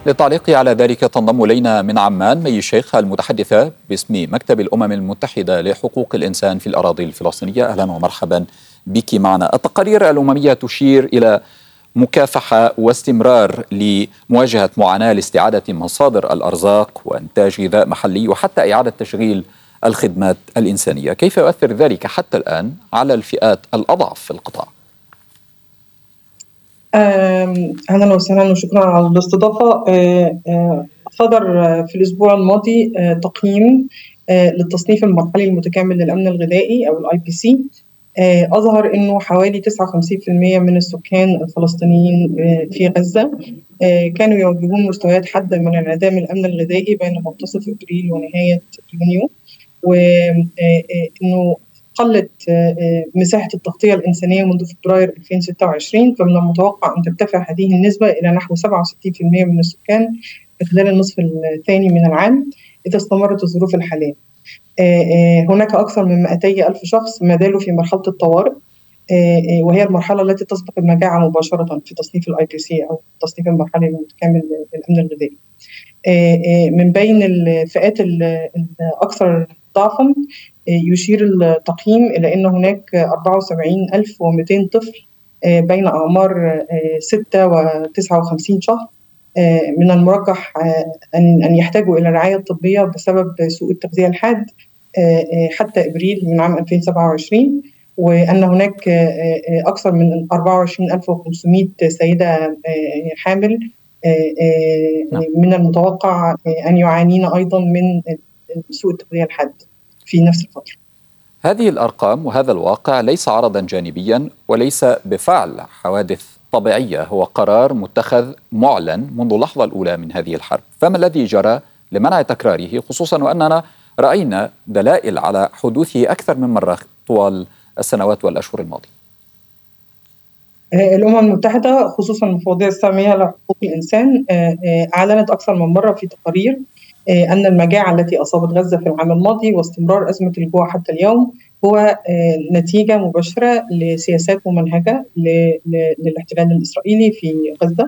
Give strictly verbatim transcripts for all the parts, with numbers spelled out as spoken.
للتعليق على ذلك تنضم إلينا من عمان مي الشيخ المتحدثة باسم مكتب الأمم المتحدة لحقوق الإنسان في الأراضي الفلسطينية. أهلا ومرحبا بك معنا. التقارير الأممية تشير إلى مكافحة واستمرار لمواجهة معاناة لاستعادة مصادر الأرزاق وإنتاج غذاء محلي وحتى إعادة تشغيل الخدمات الإنسانية. كيف يؤثر ذلك حتى الآن على الفئات الأضعف في القطاع؟ أهلا وسهلا وشكرا على الاستضافة. صدر في الأسبوع الماضي تقييم للتصنيف المرحلي المتكامل للأمن الغذائي أو الآي بي سي، أظهر أنه حوالي تسعة وخمسين بالمئة من السكان الفلسطينيين في غزة كانوا يواجهون مستويات حادة من انعدام الأمن الغذائي بين منتصف أبريل ونهاية يونيو، وأنه قلت مساحة التغطية الإنسانية منذ فبراير ألفين وستة وعشرين، فمن المتوقع أن ترتفع هذه النسبة إلى نحو سبعة وستين بالمئة من السكان في خلال النصف الثاني من العام إذا استمرت الظروف الحالية. هناك أكثر من مئتي ألف شخص ما زالوا في مرحلة الطوارئ، وهي المرحلة التي تسبق المجاعة مباشرة في تصنيف الآي بي سي أو تصنيف المرحلي المتكامل للأمن الغذائي. من بين الفئات الأكثر ضعفا يشير التقييم إلى أن هناك أربعة وسبعين ألف ومئتين طفل بين أعمار ستة وتسعة وخمسين شهر من المرجح أن يحتاجوا إلى رعاية طبية بسبب سوء التغذية الحاد حتى إبريل من عام ألفين وسبعة وعشرين، وأن هناك أكثر من أربعة وعشرين ألف وخمسمئة سيدة حامل من المتوقع أن يعانين أيضا من سوء التغذية الحاد في نفس الفترة. هذه الأرقام وهذا الواقع ليس عرضا جانبيا وليس بفعل حوادث طبيعية، هو قرار متخذ معلن منذ اللحظة الأولى من هذه الحرب. فما الذي جرى لمنع تكراره، خصوصا وأننا رأينا دلائل على حدوثه أكثر من مرة طوال السنوات والأشهر الماضية؟ الأمم المتحدة خصوصا المفوضية السامية لحقوق الإنسان أعلنت أكثر من مرة في تقارير أن المجاعة التي أصابت غزة في العام الماضي واستمرار أزمة الجوع حتى اليوم هو نتيجة مباشرة لسياسات ممنهجة للاحتلال الإسرائيلي في غزة،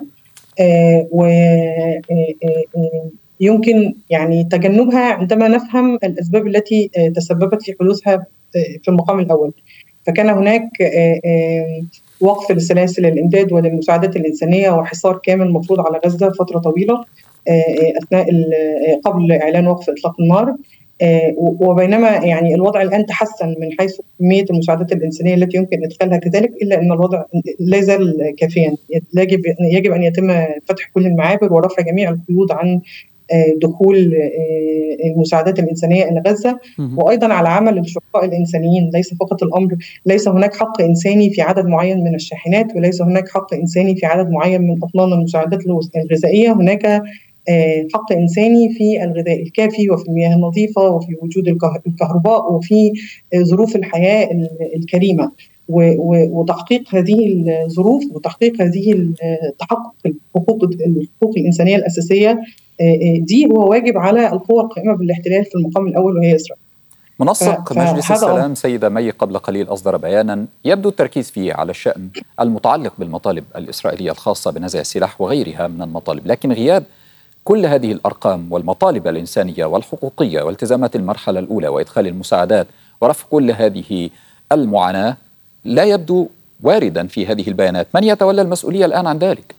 ويمكن يعني تجنبها عندما نفهم الأسباب التي تسببت في حدوثها في المقام الأول. فكان هناك وقف لسلاسل الإمداد وللمساعدات الإنسانية وحصار كامل مفروض على غزة فترة طويلة أثناء قبل إعلان وقف إطلاق النار، وبينما يعني الوضع الآن تحسن من حيث كمية المساعدات الإنسانية التي يمكن إدخالها كذلك، إلا أن الوضع لا يزال كافيا. يجب يجب أن يتم فتح كل المعابر ورفع جميع القيود عن دخول المساعدات الإنسانية إلى غزة، وأيضا على عمل الشركاء الإنسانيين. ليس فقط الأمر، ليس هناك حق إنساني في عدد معين من الشاحنات، وليس هناك حق إنساني في عدد معين من أطنان المساعدات الغذائية، هناك حق إنساني في الغذاء الكافي وفي المياه النظيفة وفي وجود الكهرباء وفي ظروف الحياة الكريمة، وتحقيق هذه الظروف وتحقيق هذه تحقق الحقوق الحقوق الإنسانية الأساسية دي هو واجب على القوى القائمة بالاحتلال في المقام الأول وهي إسرائيل. منسق مجلس السلام سيدة مي قبل قليل أصدر بيانا يبدو التركيز فيه على الشأن المتعلق بالمطالب الإسرائيلية الخاصة بنزع السلاح وغيرها من المطالب، لكن غياب كل هذه الأرقام والمطالب الإنسانية والحقوقية والتزامات المرحلة الأولى وإدخال المساعدات ورفع كل هذه المعاناة لا يبدو واردا في هذه البيانات. من يتولى المسؤولية الآن عن ذلك؟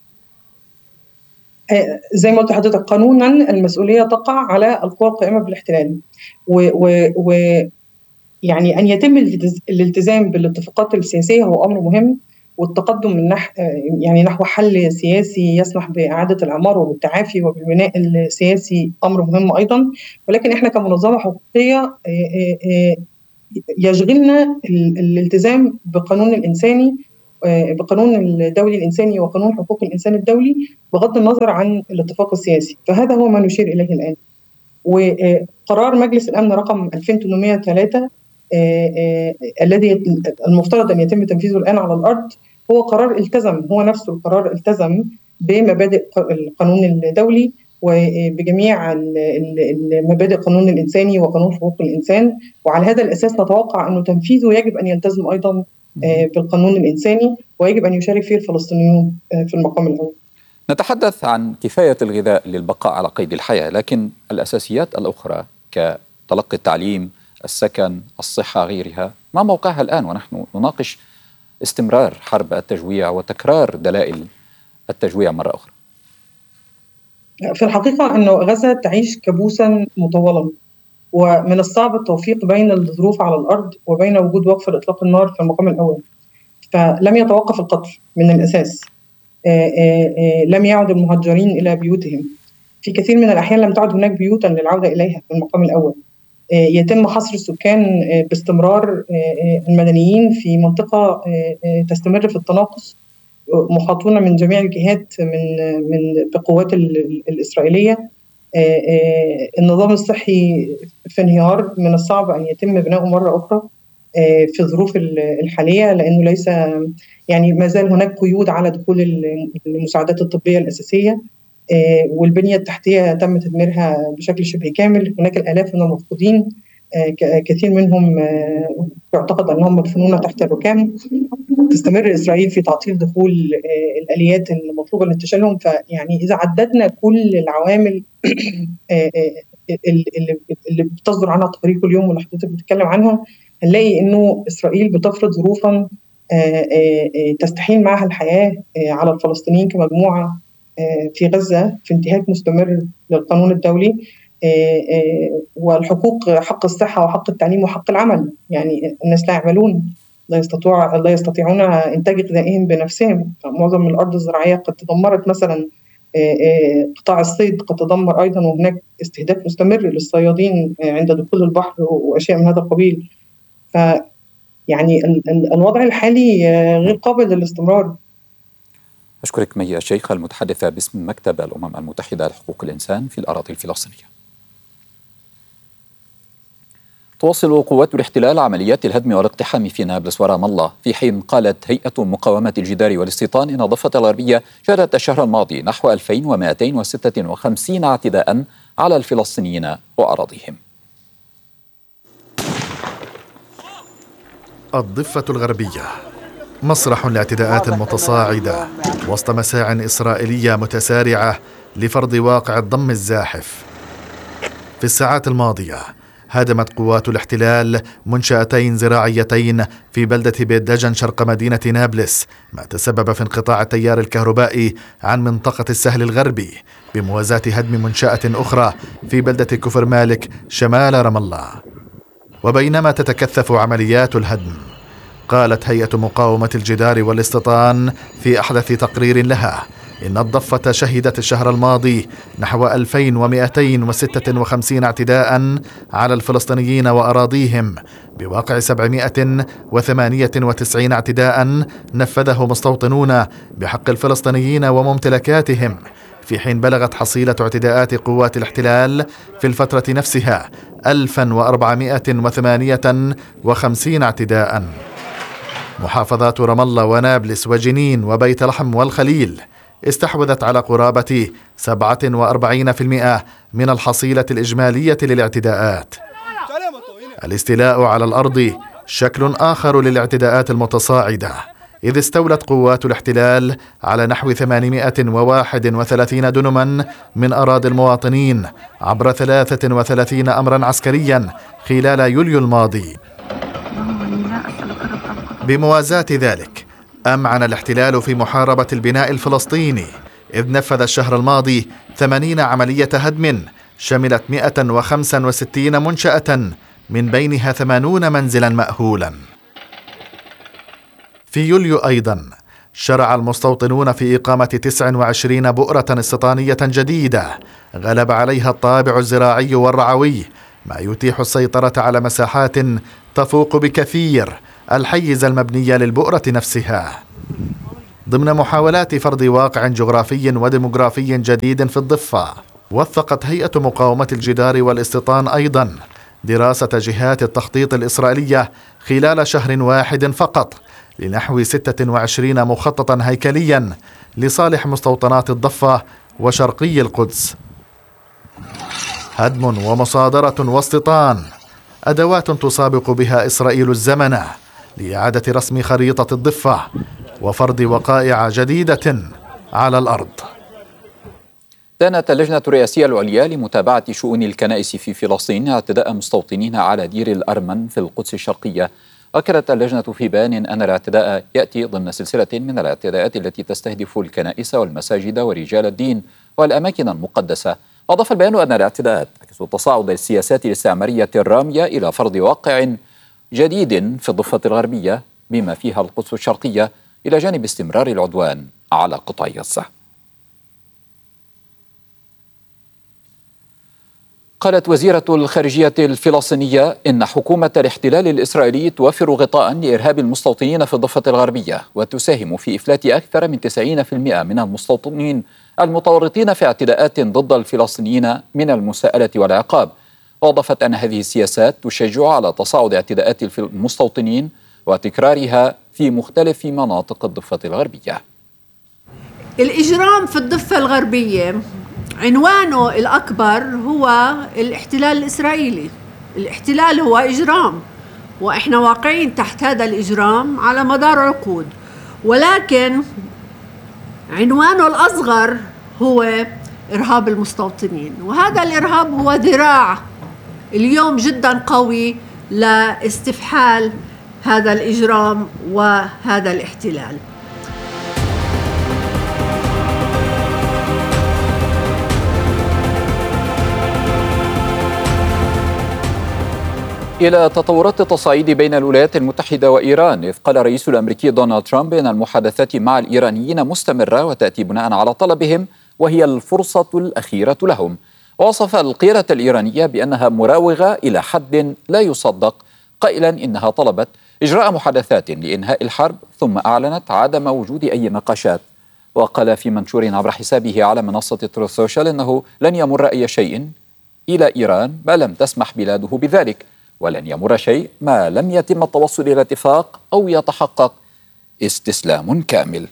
زي ما قلت لحضرتك، قانونا المسؤولية تقع على القوى القائمة بالاحتلال، و, و, و يعني أن يتم الالتزام بالاتفاقات السياسية هو أمر مهم، والتقدم من نحو يعني نحو حل سياسي يسمح بإعادة الإعمار وبالتعافي وبالبناء السياسي أمر مهم أيضا. ولكن إحنا كمنظمة حقوقية يشغلنا الالتزام بقانون الإنساني بقانون الدولي الإنساني وقانون حقوق الإنسان الدولي بغض النظر عن الاتفاق السياسي. فهذا هو ما نشير إليه الآن. وقرار مجلس الأمن رقم ألفين وثمانمئة وثلاثة الذي المفترض أن يتم تنفيذه الآن على الأرض هو قرار التزم، هو نفسه القرار التزم بمبادئ القانون الدولي وبجميع المبادئ القانون الإنساني وقانون حقوق الإنسان، وعلى هذا الأساس نتوقع أنه تنفيذه يجب أن يلتزم أيضا بالقانون الإنساني، ويجب أن يشارك فيه الفلسطينيون في المقام الأول. نتحدث عن كفاية الغذاء للبقاء على قيد الحياة، لكن الأساسيات الأخرى كتلقي التعليم، السكن، الصحة، غيرها، ما موقعها الآن ونحن نناقش استمرار حرب التجويع وتكرار دلائل التجويع مرة أخرى؟ في الحقيقة أنه غزة تعيش كابوسا مطولا، ومن الصعب التوفيق بين الظروف على الأرض وبين وجود وقف لإطلاق النار في المقام الأول. فلم يتوقف القتل من الأساس، آآ آآ لم يعد المهجرين إلى بيوتهم، في كثير من الأحيان لم تعد هناك بيوتا للعودة إليها في المقام الأول. يتم حصر السكان باستمرار المدنيين في منطقة تستمر في التناقص، محاطون من جميع الجهات من من بالقوات الإسرائيلية. النظام الصحي في انهيار، من الصعب أن يتم بناؤه مرة أخرى في الظروف الحالية، لأنه ليس يعني ما زال هناك قيود على دخول المساعدات الطبية الأساسية، والبنية التحتية تم تدميرها بشكل شبه كامل. هناك الآلاف من المفقودين، كثير منهم يعتقد أنهم مدفونون تحت الركام. تستمر إسرائيل في تعطيل دخول الآليات المطلوبة لانتشالهم. فيعني إذا عددنا كل العوامل اللي بتصدر عنها تقارير كل يوم واللي حضرتك بتتكلم عنها، هنلاقي إنه إسرائيل بتفرض ظروفا تستحيل معها الحياة على الفلسطينيين كمجموعة في غزة، في انتهاك مستمر للقانون الدولي والحقوق، حق الصحة وحق التعليم وحق العمل. يعني الناس لا يعملون، لا يستطيع لا يستطيعون إنتاج غذائهم بنفسهم. معظم الأرض الزراعية قد تدمرت، مثلا قطاع الصيد قد تدمر أيضا، وهناك استهداف مستمر للصيادين عند دخول البحر وأشياء من هذا القبيل. ف يعني الوضع الحالي غير قابل للاستمرار. أشكرك مي الشيخ، المتحدثة باسم مكتب الأمم المتحدة لحقوق الإنسان في الأراضي الفلسطينية. تواصل قوات الاحتلال عمليات الهدم والاقتحام في نابلس ورام الله، في حين قالت هيئة مقاومة الجدار والاستيطان إن الضفة الغربية شهدت الشهر الماضي نحو ألفين ومئتين وستة وخمسين اعتداء على الفلسطينيين وأراضيهم. الضفة الغربية مسرح لاعتداءات متصاعدة وسط مساع إسرائيلية متسارعة لفرض واقع الضم الزاحف. في الساعات الماضية هدمت قوات الاحتلال منشأتين زراعيتين في بلدة بيت دجن شرق مدينة نابلس، ما تسبب في انقطاع التيار الكهربائي عن منطقة السهل الغربي، بموازاة هدم منشأة أخرى في بلدة كفر مالك شمال رام الله. وبينما تتكثف عمليات الهدم، قالت هيئة مقاومة الجدار والاستيطان في أحدث تقرير لها إن الضفة شهدت الشهر الماضي نحو ألفين ومئتين وستة وخمسين اعتداء على الفلسطينيين وأراضيهم، بواقع سبعمئة وثمانية وتسعين اعتداء نفذه مستوطنون بحق الفلسطينيين وممتلكاتهم، في حين بلغت حصيلة اعتداءات قوات الاحتلال في الفترة نفسها ألف وأربعمئة وثمانية وخمسين اعتداء. محافظات رام الله ونابلس وجنين وبيت لحم والخليل استحوذت على قرابة سبعة وأربعين بالمئة من الحصيلة الإجمالية للاعتداءات. الاستيلاء على الأرض شكل آخر للاعتداءات المتصاعدة، إذ استولت قوات الاحتلال على نحو ثمانمئة وواحد وثلاثين دنما من أراضي المواطنين عبر ثلاثة وثلاثين أمرا عسكريا خلال يوليو الماضي. بموازاة ذلك أمعن الاحتلال في محاربة البناء الفلسطيني، إذ نفذ الشهر الماضي ثمانين عملية هدم شملت مئة وخمسة وستين منشأة، من بينها ثمانون منزلا مأهولا. في يوليو أيضا شرع المستوطنون في إقامة تسع وعشرين بؤرة استيطانية جديدة غلب عليها الطابع الزراعي والرعوي، ما يتيح السيطرة على مساحات تفوق بكثير الحيز المبني للبؤرة نفسها، ضمن محاولات فرض واقع جغرافي وديموغرافي جديد في الضفة. وثقت هيئة مقاومة الجدار والاستيطان أيضا دراسة جهات التخطيط الإسرائيلية خلال شهر واحد فقط لنحو ستة وعشرين مخططا هيكليا لصالح مستوطنات الضفة وشرقي القدس. هدم ومصادرة واستيطان، أدوات تسابق بها إسرائيل الزمن لإعادة رسم خريطة الضفة وفرض وقائع جديدة على الأرض. دانت اللجنة الرئاسية العليا لمتابعة شؤون الكنائس في فلسطين اعتداء مستوطنين على دير الأرمن في القدس الشرقية. أكدت اللجنة في بيان أن الاعتداء يأتي ضمن سلسلة من الاعتداءات التي تستهدف الكنائس والمساجد ورجال الدين والأماكن المقدسة. أضاف البيان أن الاعتداءات تعكس تصاعد السياسات الاستعمارية الرامية إلى فرض واقع جديد في الضفة الغربية بما فيها القدس الشرقية، إلى جانب استمرار العدوان على قطاع غزة. قالت وزيرة الخارجية الفلسطينية إن حكومة الاحتلال الإسرائيلي توفر غطاء لإرهاب المستوطنين في الضفة الغربية وتساهم في إفلات أكثر من تسعين بالمئة من المستوطنين المتورطين في اعتداءات ضد الفلسطينيين من المساءلة والعقاب. وأضافت أن هذه السياسات تشجع على تصاعد اعتداءات المستوطنين وتكرارها في مختلف مناطق الضفة الغربية. الإجرام في الضفة الغربية عنوانه الأكبر هو الاحتلال الإسرائيلي. الاحتلال هو إجرام، وإحنا واقعين تحت هذا الإجرام على مدار عقود، ولكن عنوانه الأصغر هو إرهاب المستوطنين. وهذا الإرهاب هو ذراع اليوم جدا قوي لاستفحال هذا الإجرام وهذا الاحتلال. إلى تطورات التصعيد بين الولايات المتحدة وإيران، إذ قال الرئيس الأمريكي دونالد ترامب أن المحادثات مع الإيرانيين مستمرة وتأتي بناء على طلبهم وهي الفرصة الأخيرة لهم. ووصف القيادة الإيرانية بأنها مراوغة إلى حد لا يصدق، قائلا إنها طلبت إجراء محادثات لإنهاء الحرب ثم أعلنت عدم وجود أي نقاشات. وقال في منشور عبر حسابه على منصة تروث سوشيال أنه لن يمر أي شيء إلى إيران ما لم تسمح بلاده بذلك، ولن يمر شيء ما لم يتم التوصل إلى اتفاق أو يتحقق استسلام كامل.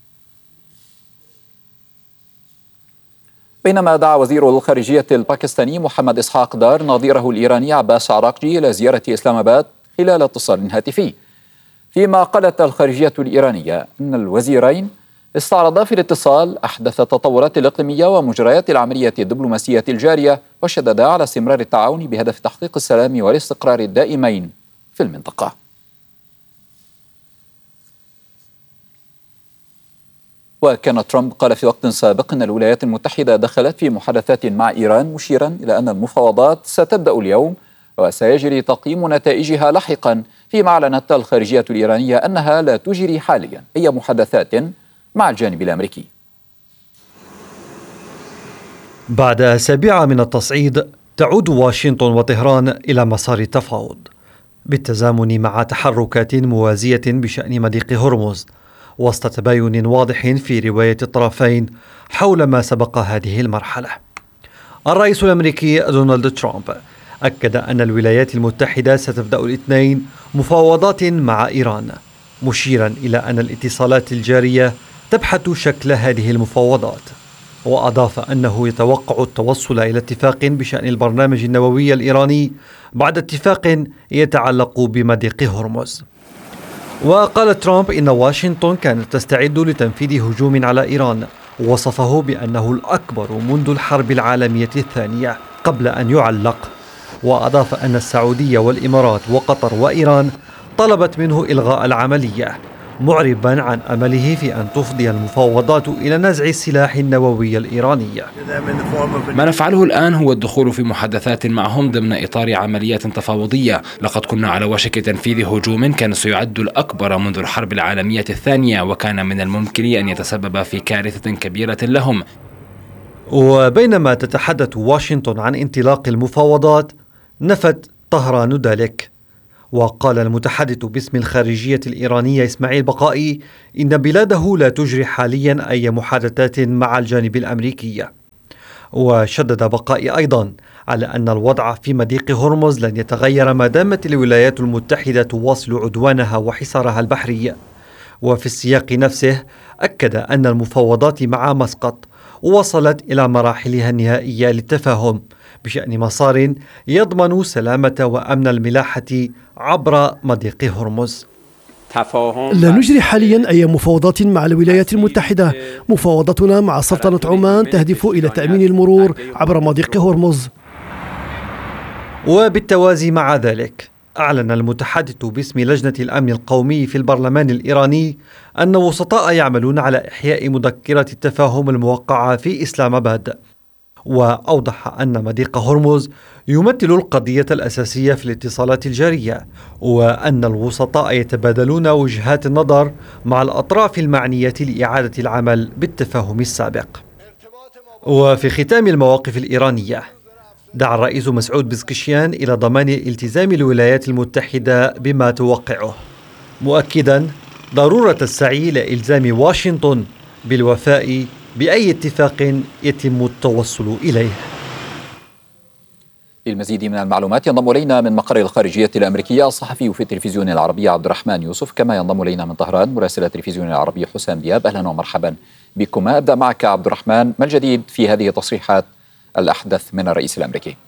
بينما دعا وزير الخارجية الباكستاني محمد إسحاق دار نظيره الإيراني عباس عراقجي إلى زيارة إسلام آباد خلال اتصال هاتفي، فيما قالت الخارجية الإيرانية أن الوزيرين استعرضا في الاتصال أحدث التطورات الإقليمية ومجريات العملية الدبلوماسية الجارية، وشددا على استمرار التعاون بهدف تحقيق السلام والاستقرار الدائمين في المنطقة. وكان ترامب قال في وقت سابق أن الولايات المتحدة دخلت في محادثات مع إيران، مشيرا إلى أن المفاوضات ستبدأ اليوم وسيجري تقييم نتائجها لاحقا، فيما أعلنت الخارجية الإيرانية أنها لا تجري حاليا أي محادثات مع الجانب الأمريكي. بعد أسابيع من التصعيد تعود واشنطن وطهران إلى مسار التفاوض بالتزامن مع تحركات موازية بشأن مضيق هرمز، وسط تباين واضح في رواية الطرفين حول ما سبق هذه المرحلة. الرئيس الأمريكي دونالد ترامب أكد أن الولايات المتحدة ستبدأ الاثنين مفاوضات مع إيران، مشيرا إلى أن الاتصالات الجارية تبحث شكل هذه المفاوضات. وأضاف أنه يتوقع التوصل إلى اتفاق بشأن البرنامج النووي الإيراني بعد اتفاق يتعلق بمضيق هرمز. وقال ترامب إن واشنطن كانت تستعد لتنفيذ هجوم على إيران، ووصفه بأنه الأكبر منذ الحرب العالمية الثانية قبل أن يعلق. وأضاف أن السعودية والإمارات وقطر وإيران طلبت منه إلغاء العملية، معربا عن أمله في أن تفضي المفاوضات إلى نزع السلاح النووي الإيراني. ما نفعله الآن هو الدخول في محادثات معهم ضمن إطار عمليات تفاوضية. لقد كنا على وشك تنفيذ هجوم كان سيعد الأكبر منذ الحرب العالمية الثانية، وكان من الممكن أن يتسبب في كارثة كبيرة لهم. وبينما تتحدث واشنطن عن انطلاق المفاوضات، نفت طهران ذلك. وقال المتحدث باسم الخارجية الإيرانية إسماعيل بقائي إن بلاده لا تجري حاليا أي محادثات مع الجانب الأمريكي. وشدد بقائي أيضا على أن الوضع في مضيق هرمز لن يتغير ما دامت الولايات المتحدة تواصل عدوانها وحصارها البحري. وفي السياق نفسه أكد أن المفاوضات مع مسقط وصلت إلى مراحلها النهائية للتفاهم بشأن مسار يضمن سلامة وأمن الملاحة عبر مضيق هرمز. لا نجري حاليا أي مفاوضات مع الولايات المتحدة. مفاوضتنا مع سلطنة عمان تهدف إلى تأمين المرور عبر مضيق هرمز. وبالتوازي مع ذلك، أعلن المتحدث باسم لجنة الأمن القومي في البرلمان الإيراني أن وسطاء يعملون على إحياء مذكرة التفاهم الموقعة في إسلام آباد، وأوضح أن مضيق هرمز يمثل القضية الأساسية في الاتصالات الجارية، وأن الوسطاء يتبادلون وجهات النظر مع الأطراف المعنية لإعادة العمل بالتفاهم السابق. وفي ختام المواقف الإيرانية، دعا الرئيس مسعود بزكشيان إلى ضمان التزام الولايات المتحدة بما توقعه، مؤكدا ضرورة السعي لإلزام واشنطن بالوفاء بأي اتفاق يتم التوصل إليه. للمزيد من المعلومات ينضم إلينا من مقر الخارجية الأمريكية الصحفي في التلفزيون العربي عبد الرحمن يوسف، كما ينضم إلينا من طهران مراسل التلفزيون العربي حسام دياب. أهلا ومرحبا بكما. أبدأ معك عبد الرحمن، ما الجديد في هذه التصريحات الأحدث من الرئيس الأمريكي؟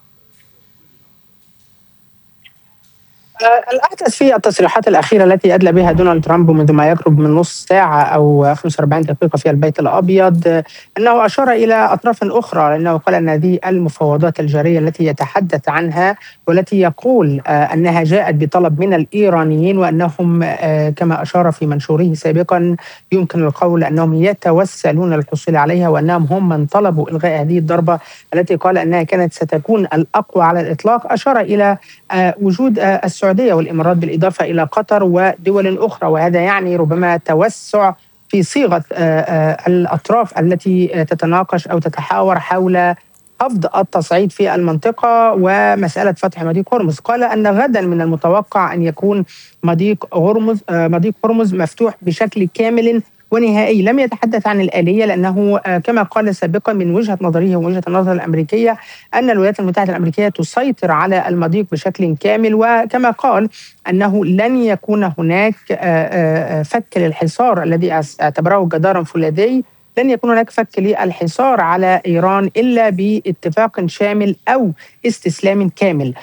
الأحدث في التصريحات الأخيرة التي أدلى بها دونالد ترامب منذ ما يقرب من نص ساعة أو خمسة وأربعين دقيقة في البيت الأبيض، أنه أشار إلى أطراف أخرى، لأنه قال أن هذه المفاوضات الجارية التي يتحدث عنها والتي يقول أنها جاءت بطلب من الإيرانيين، وأنهم كما أشار في منشوره سابقا يمكن القول أنهم يتوسلون للحصول عليها، وأنهم هم من طلبوا إلغاء هذه الضربة التي قال أنها كانت ستكون الأقوى على الإطلاق. أشار إلى وجود السعودية والإمارات بالإضافة إلى قطر ودول أخرى، وهذا يعني ربما توسع في صيغة الأطراف التي تتناقش أو تتحاور حول خفض التصعيد في المنطقة ومسألة فتح مضيق هرمز. قال أن غدا من المتوقع أن يكون مضيق هرمز مضيق هرمز مفتوح بشكل كامل ونهائي. لم يتحدث عن الآلية، لأنه كما قال سابقا من وجهة نظره ووجهة النظر الأمريكية أن الولايات المتحدة الأمريكية تسيطر على المضيق بشكل كامل، وكما قال أنه لن يكون هناك فك للحصار الذي اعتبره جدارا فولاذي، لن يكون هناك فك للحصار على إيران إلا باتفاق شامل أو استسلام كامل.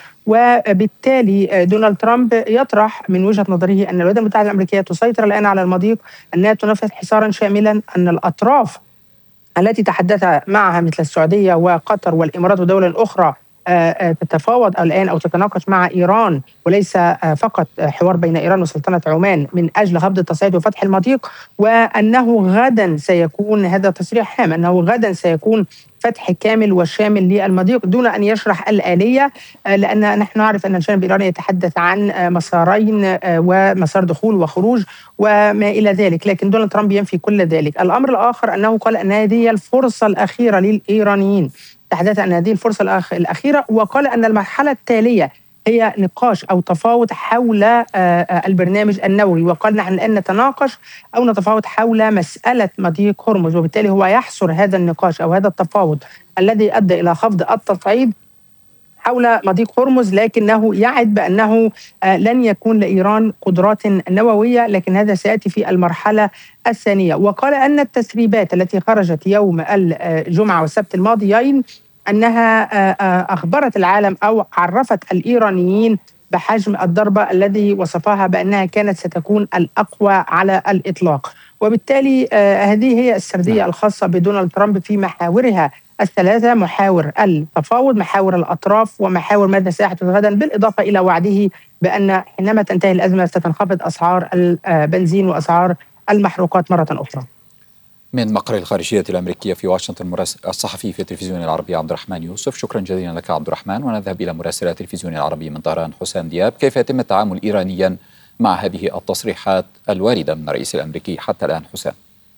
وبالتالي دونالد ترامب يطرح من وجهة نظره أن الولايات المتحدة الأمريكية تسيطر الآن على المضيق، أنها تنفذ حصارا شاملا، أن الأطراف التي تحدث معها مثل السعودية وقطر والإمارات ودول أخرى تتفاوض الآن أو تتناقش مع إيران، وليس فقط حوار بين إيران وسلطنة عمان من أجل خفض التصعيد وفتح المضيق. وأنه غدا سيكون هذا تصريح هام، أنه غدا سيكون فتح كامل وشامل للمضيق دون أن يشرح الآلية، لأن نحن نعرف أن الجانب الإيراني يتحدث عن مسارين ومسار دخول وخروج وما إلى ذلك، لكن دونالد ترامب ينفي كل ذلك. الأمر الآخر أنه قال أن هذه هي الفرصة الأخيرة للإيرانيين، تحدث عن هذه الفرصة الأخيرة، وقال أن المرحلة التالية هي نقاش أو تفاوض حول البرنامج النووي، وقال نحن الآن نتناقش أو نتفاوض حول مسألة مضيق هرمز. وبالتالي هو يحصر هذا النقاش أو هذا التفاوض الذي أدى إلى خفض التصعيد حول مضيق هرمز، لكنه يعد بأنه لن يكون لإيران قدرات نووية، لكن هذا سيأتي في المرحلة الثانية. وقال أن التسريبات التي خرجت يوم الجمعة والسبت الماضيين أنها أخبرت العالم أو عرفت الإيرانيين بحجم الضربة الذي وصفها بأنها كانت ستكون الأقوى على الإطلاق. وبالتالي هذه هي السردية الخاصة بدونالد ترامب في محاورها الثلاثة، محاور التفاوض، محاور الأطراف، ومحاور ماذا سيحدث غدا، بالإضافة إلى وعده بأن حينما تنتهي الأزمة ستنخفض أسعار البنزين وأسعار المحروقات مرة أخرى. من مقر الخارجية الأمريكية في واشنطن الصحفي في التلفزيون العربي عبد الرحمن يوسف، شكرا جزيلا لك عبد الرحمن. ونذهب إلى مراسل التلفزيون العربي من طهران حسام دياب، كيف يتم التعامل إيرانيا مع هذه التصريحات الواردة من الرئيس الأمريكي حتى الآن؟ حسام.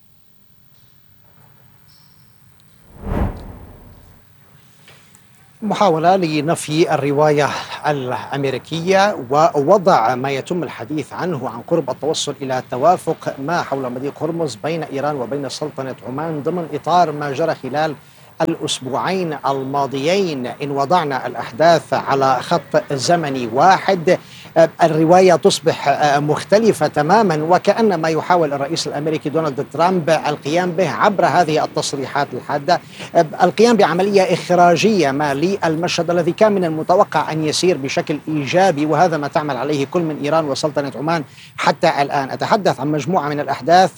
محاولة لنفي الرواية الأمريكية ووضع ما يتم الحديث عنه عن قرب التوصل إلى توافق ما حول مضيق هرمز بين إيران وبين سلطنة عمان ضمن إطار ما جرى خلال الأسبوعين الماضيين إن وضعنا الأحداث على خط زمني واحد الرواية تصبح مختلفة تماما، وكأن ما يحاول الرئيس الأمريكي دونالد ترامب القيام به عبر هذه التصريحات الحادة القيام بعملية إخراجية ما للمشهد الذي كان من المتوقع أن يسير بشكل إيجابي، وهذا ما تعمل عليه كل من إيران وسلطنة عمان حتى الآن. أتحدث عن مجموعة من الأحداث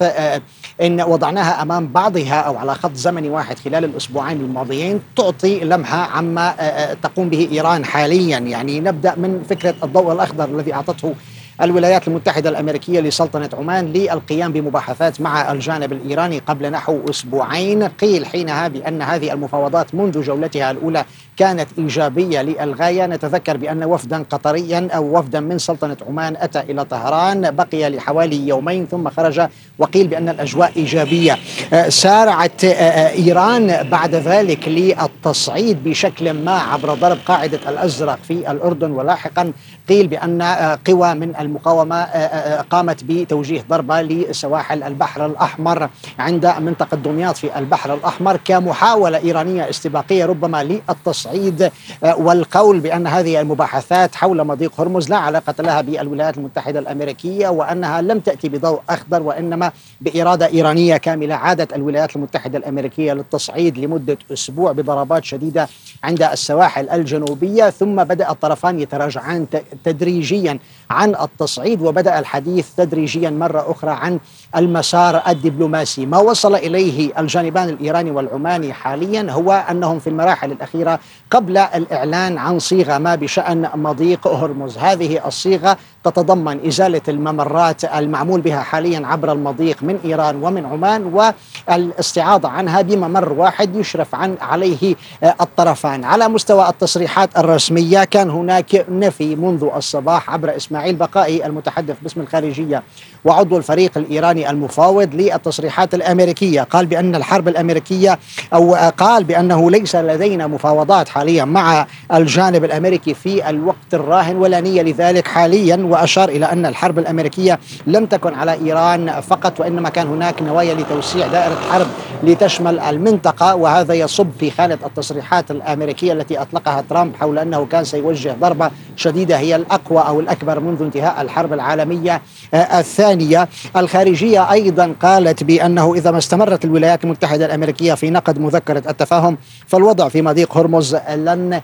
إن وضعناها أمام بعضها أو على خط زمني واحد خلال الأسبوعين الماضيين تعطي لمحة عما تقوم به إيران حاليا. يعني نبدأ من فكرة الضوء الأخضر الذي أعطته الولايات المتحدة الأمريكية لسلطنة عمان للقيام بمباحثات مع الجانب الإيراني قبل نحو أسبوعين. قيل حينها بأن هذه المفاوضات منذ جولتها الأولى كانت إيجابية للغاية. نتذكر بأن وفدا قطريا أو وفدا من سلطنة عمان أتى إلى طهران، بقي لحوالي يومين ثم خرج، وقيل بأن الأجواء إيجابية. سارعت إيران بعد ذلك للتصعيد بشكل ما عبر ضرب قاعدة الأزرق في الأردن، ولاحقا قيل بأن قوى من المقاومة قامت بتوجيه ضربة لسواحل البحر الأحمر عند منطقة دمياط في البحر الأحمر كمحاولة إيرانية استباقية ربما للتصعيد والقول بأن هذه المباحثات حول مضيق هرمز لا علاقة لها بالولايات المتحدة الأمريكية، وأنها لم تأتي بضوء أخضر وإنما بإرادة إيرانية كاملة. عادت الولايات المتحدة الأمريكية للتصعيد لمدة أسبوع بضربات شديدة عند السواحل الجنوبية، ثم بدأ الطرفان يتراجعان تدريجيا عن التصعيد، وبدأ الحديث تدريجيا مرة أخرى عن المسار الدبلوماسي. ما وصل إليه الجانبان الإيراني والعماني حاليا هو أنهم في المراحل الأخيرة قبل الإعلان عن صيغة ما بشأن مضيق هرمز. هذه الصيغة تتضمن إزالة الممرات المعمول بها حاليا عبر المضيق من إيران ومن عمان، والاستعاضة عنها بممر واحد يشرف عن عليه الطرفان. على مستوى التصريحات الرسمية كان هناك نفي منذ الصباح عبر إسماعيل بقائي المتحدث باسم الخارجية وعضو الفريق الإيراني المفاوض للتصريحات الأمريكية. قال بأن الحرب الأمريكية أو قال بأنه ليس لدينا مفاوضات حاليا مع الجانب الأمريكي في الوقت الراهن ولا نية لذلك حاليا، وأشار إلى أن الحرب الأمريكية لم تكن على إيران فقط وإنما كان هناك نوايا لتوسيع دائرة حرب لتشمل المنطقة، وهذا يصب في خانة التصريحات الأمريكية التي أطلقها ترامب حول أنه كان سيوجه ضربة شديدة هي الأقوى أو الأكبر منذ انتهاء الحرب العالمية الثانية. الخارجية أيضا قالت بأنه إذا ما استمرت الولايات المتحدة الأمريكية في نقد مذكرة التفاهم فالوضع في مضيق هرمز لن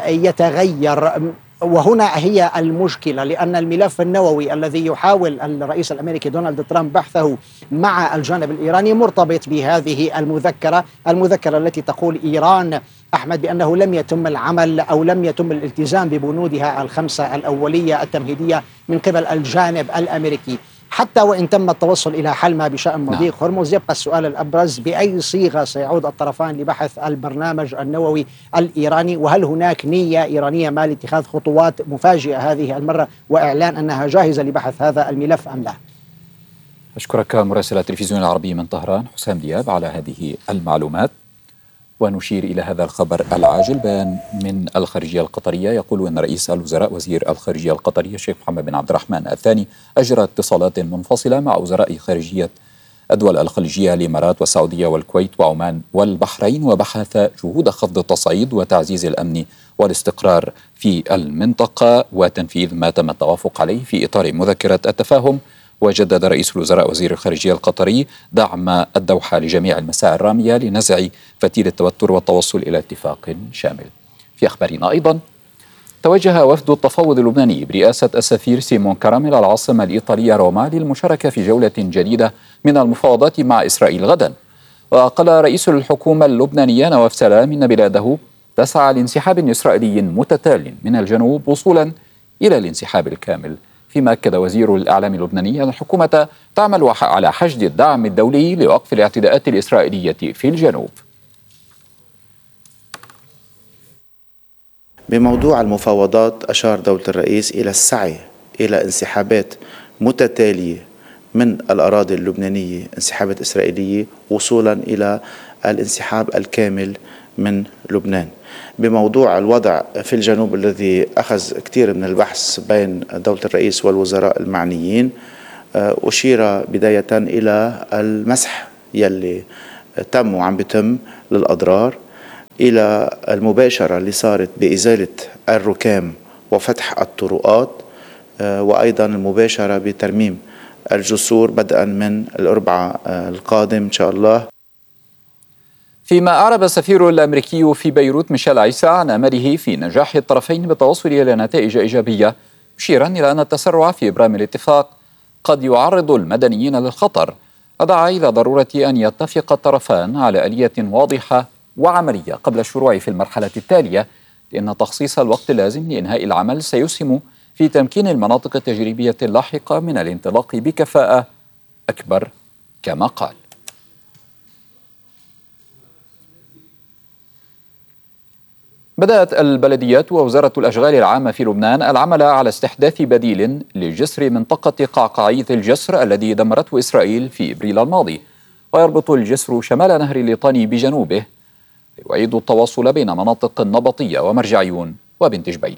يتغير. وهنا هي المشكلة، لأن الملف النووي الذي يحاول الرئيس الأمريكي دونالد ترامب بحثه مع الجانب الإيراني مرتبط بهذه المذكرة المذكرة التي تقول إيران أحمد بأنه لم يتم العمل أو لم يتم الالتزام ببنودها الخمسة الأولية التمهيدية من قبل الجانب الأمريكي. حتى وإن تم التوصل إلى حل ما بشأن مضيق هرمز يبقى السؤال الأبرز بأي صيغة سيعود الطرفان لبحث البرنامج النووي الإيراني، وهل هناك نية إيرانية ما لاتخاذ خطوات مفاجئة هذه المرة وإعلان أنها جاهزة لبحث هذا الملف أم لا؟ أشكرك مراسل التلفزيون العربي من طهران حسام دياب على هذه المعلومات. ونشير إلى هذا الخبر العاجل. بيان من الخارجية القطرية يقول أن رئيس الوزراء وزير الخارجية القطري الشيخ محمد بن عبد الرحمن الثاني أجرى اتصالات منفصلة مع وزراء خارجية الدول الخليجية الإمارات والسعودية والكويت وعمان والبحرين، وبحث جهود خفض التصعيد وتعزيز الأمن والاستقرار في المنطقة وتنفيذ ما تم التوافق عليه في إطار مذكرة التفاهم. وجدد رئيس الوزراء وزير الخارجية القطري دعم الدوحة لجميع المساعي الرامية لنزع فتيل التوتر والتوصل إلى اتفاق شامل. في أخبارنا أيضا، توجه وفد التفاوض اللبناني برئاسة السفير سيمون كرام إلى العاصمة الإيطالية روما للمشاركة في جولة جديدة من المفاوضات مع إسرائيل غدا. وقال رئيس الحكومة اللبنانية نواف سلام إن بلاده تسعى لانسحاب إسرائيلي متتال من الجنوب وصولا إلى الانسحاب الكامل. فيما أكد وزير الإعلام اللبناني أن الحكومة تعمل على حشد الدعم الدولي لوقف الاعتداءات الإسرائيلية في الجنوب. بموضوع المفاوضات أشار دولة الرئيس إلى السعي إلى انسحابات متتالية من الأراضي اللبنانية، انسحابات إسرائيلية وصولا إلى الانسحاب الكامل من لبنان. بموضوع الوضع في الجنوب الذي أخذ كثير من البحث بين دولة الرئيس والوزراء المعنيين، أشير بداية إلى المسح يلي تم وعم بيتم للأضرار، إلى المباشرة اللي صارت بإزالة الركام وفتح الطرقات، وأيضا المباشرة بترميم الجسور بدءا من الأربعاء القادم إن شاء الله. فيما أعرب السفير الأمريكي في بيروت ميشيل عيسى عن أمله في نجاح الطرفين بالتوصل إلى نتائج إيجابية، مشيرا إلى أن التسرع في إبرام الاتفاق قد يعرض المدنيين للخطر، ودعا إلى ضرورة أن يتفق الطرفان على آلية واضحة وعملية قبل الشروع في المرحلة التالية، لأن تخصيص الوقت اللازم لإنهاء العمل سيسهم في تمكين المناطق التجريبية اللاحقة من الانطلاق بكفاءة أكبر كما قال. بدأت البلديات ووزارة الأشغال العامة في لبنان العمل على استحداث بديل لجسر منطقة قعقاعية الجسر الذي دمرته إسرائيل في إبريل الماضي، ويربط الجسر شمال نهر الليطاني بجنوبه، ويعيد التواصل بين مناطق النبطية ومرجعيون وبنت جبيل.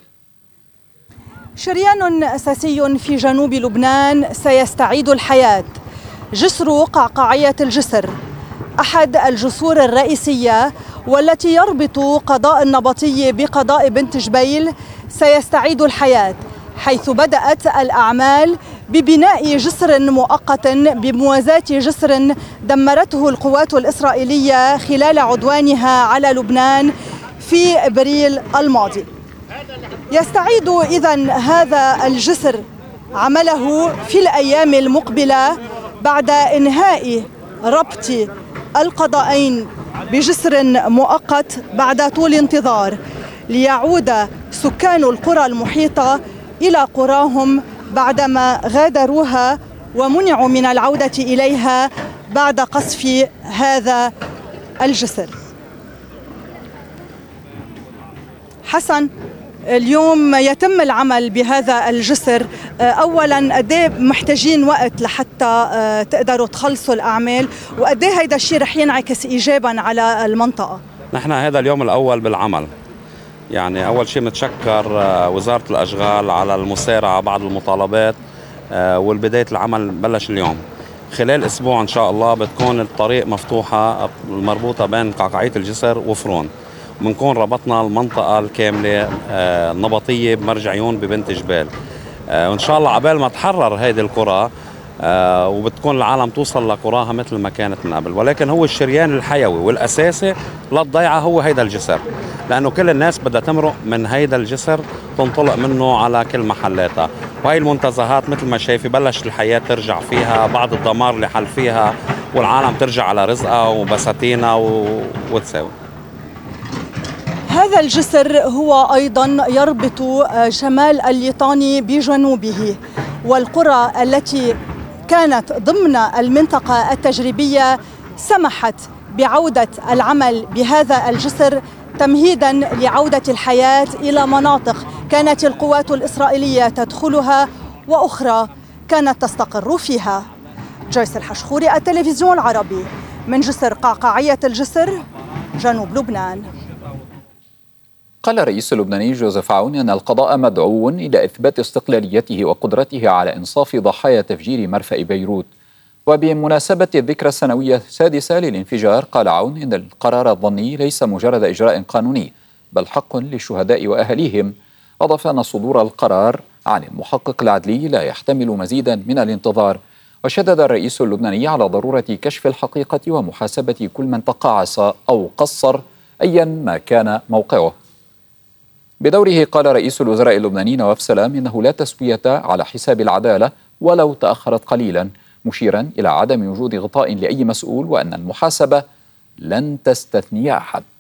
شريان أساسي في جنوب لبنان سيستعيد الحياة، جسر قعقاعية الجسر، أحد الجسور الرئيسية والتي يربط قضاء النبطي بقضاء بنت جبيل، سيستعيد الحياة، حيث بدأت الأعمال ببناء جسر مؤقت بموازاة جسر دمرته القوات الإسرائيلية خلال عدوانها على لبنان في إبريل الماضي. يستعيد إذن هذا الجسر عمله في الأيام المقبلة بعد إنهاء ربط القضاءين بجسر مؤقت بعد طول انتظار، ليعود سكان القرى المحيطة إلى قراهم بعدما غادروها ومنعوا من العودة إليها بعد قصف هذا الجسر. حسن، اليوم يتم العمل بهذا الجسر، اولا قد ايه محتاجين وقت لحتى تقدروا تخلصوا الاعمال، وقد ايه هيدا الشيء رح ينعكس ايجابا على المنطقه؟ نحن هذا اليوم الاول بالعمل، يعني اول شيء بنتشكر وزاره الاشغال على المسارعه بعض المطالبات، والبدايه العمل بلش اليوم. خلال اسبوع ان شاء الله بتكون الطريق مفتوحه المربوطه بين قعقاعيه الجسر وفرون، بنكون ربطنا المنطقة الكاملة النبطية بمرجعيون ببنت جبال، وإن شاء الله عبال ما تحرر هيدي القرى وبتكون العالم توصل لقراها مثل ما كانت من قبل. ولكن هو الشريان الحيوي والأساسي للضيعة هو هيدا الجسر، لأنه كل الناس بدها تمرق من هيدا الجسر تنطلق منه على كل محلاتها، وهي المنتزهات مثل ما شايفي بلش الحياة ترجع فيها، بعض الدمار اللي حل فيها، والعالم ترجع على رزقها وبساتينها وتساوي. هذا الجسر هو أيضا يربط شمال الليطاني بجنوبه، والقرى التي كانت ضمن المنطقة التجريبية سمحت بعودة العمل بهذا الجسر تمهيدا لعودة الحياة إلى مناطق كانت القوات الإسرائيلية تدخلها وأخرى كانت تستقر فيها. جويس الحشخوري، التلفزيون العربي، من جسر قعقاعية الجسر، جنوب لبنان. قال الرئيس اللبناني جوزيف عون أن القضاء مدعو إلى إثبات استقلاليته وقدرته على إنصاف ضحايا تفجير مرفأ بيروت. وبمناسبة الذكرى السنوية السادسة للانفجار، قال عون إن القرار الظني ليس مجرد إجراء قانوني بل حق للشهداء وأهليهم. أضاف أن صدور القرار عن المحقق العدلي لا يحتمل مزيدا من الانتظار. وشدد الرئيس اللبناني على ضرورة كشف الحقيقة ومحاسبة كل من تقاعس أو قصر أيا ما كان موقعه. بدوره قال رئيس الوزراء اللبناني نواف سلام إنه لا تسوية على حساب العدالة ولو تأخرت قليلا، مشيرا إلى عدم وجود غطاء لأي مسؤول وأن المحاسبة لن تستثني أحد.